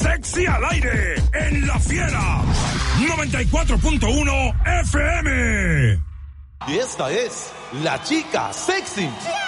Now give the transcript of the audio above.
Sexy al aire en La Fiera 94.1 FM. Y esta es la chica sexy.